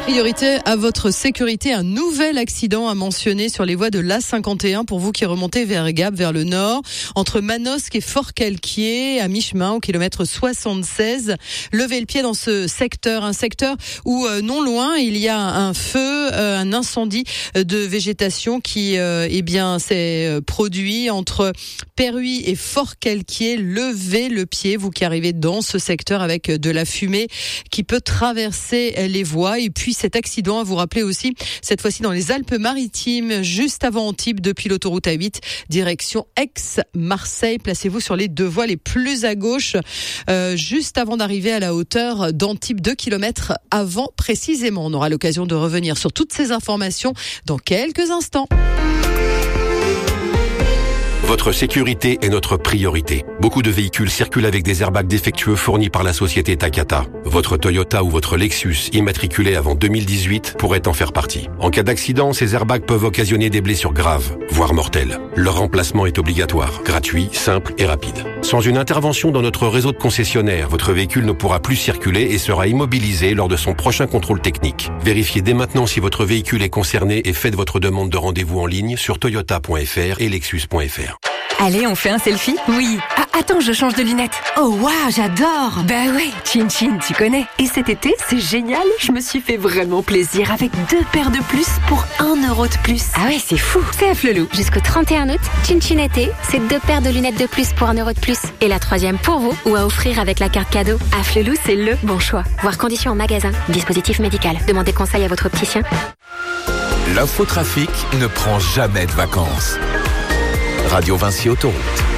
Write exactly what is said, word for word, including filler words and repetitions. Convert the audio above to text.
Priorité à votre sécurité, un nouvel accident à mentionner sur les voies de l'A cinquante et un pour vous qui remontez vers Gap, vers le nord, entre Manosque et Fort-Calquier, à mi-chemin, au kilomètre soixante-seize. Levez le pied dans ce secteur, un secteur où euh, non loin il y a un feu, euh, un incendie de végétation qui euh, eh bien s'est produit entre Perruy et Fort-Calquier. Levez le pied, vous qui arrivez dans ce secteur avec de la fumée qui peut traverser les voies. Et puis cet accident, à vous rappeler aussi, cette fois-ci dans les Alpes-Maritimes, juste avant Antibes, depuis l'autoroute A huit, direction Aix-Marseille. Placez-vous sur les deux voies les plus à gauche, euh, juste avant d'arriver à la hauteur d'Antibes, deux kilomètres avant précisément. On aura l'occasion de revenir sur toutes ces informations dans quelques instants. Votre sécurité est notre priorité. Beaucoup de véhicules circulent avec des airbags défectueux fournis par la société Takata. Votre Toyota ou votre Lexus, immatriculé avant deux mille dix-huit, pourrait en faire partie. En cas d'accident, ces airbags peuvent occasionner des blessures graves, voire mortelles. Leur remplacement est obligatoire, gratuit, simple et rapide. Sans une intervention dans notre réseau de concessionnaires, votre véhicule ne pourra plus circuler et sera immobilisé lors de son prochain contrôle technique. Vérifiez dès maintenant si votre véhicule est concerné et faites votre demande de rendez-vous en ligne sur toyota point f r et lexus point f r. Allez, on fait un selfie? Oui. Ah, attends, je change de lunettes. Oh, waouh, j'adore. Ben ouais, Chin Chin, tu connais. Et cet été, c'est génial. Je me suis fait vraiment plaisir avec deux paires de plus pour un euro de plus. Ah ouais, c'est fou. C'est à Flelou. Jusqu'au trente et un août, Chin Chin été, c'est deux paires de lunettes de plus pour un euro de plus. Et la troisième pour vous ou à offrir avec la carte cadeau. À Flelou, c'est le bon choix. Voir conditions en magasin. Dispositif médical. Demandez conseil à votre opticien. L'infotrafic ne prend jamais de vacances. Radio Vinci Autoroute.